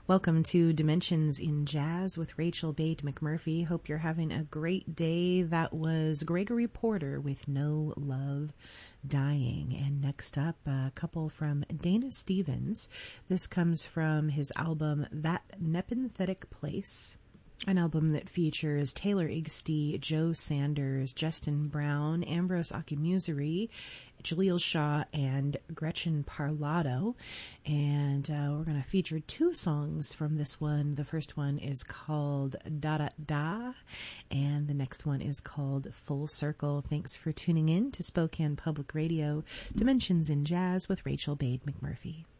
Welcome to Dimensions in Jazz with Rachel Bade McMurphy. Hope you're having a great day. That was Gregory Porter with No Love Dying. And next up, a couple from Dana Stevens. This comes from his album That Nepenthetic Place, an album that features Taylor Igsty, Joe Sanders, Justin Brown, Ambrose Akinmusire, Jaleel Shaw, and Gretchen Parlato. And we're going to feature two songs from this one. The first one is called Da Da Da, and the next one is called Full Circle. Thanks for tuning in to Spokane Public Radio, Dimensions in Jazz with Rachel Bade McMurphy.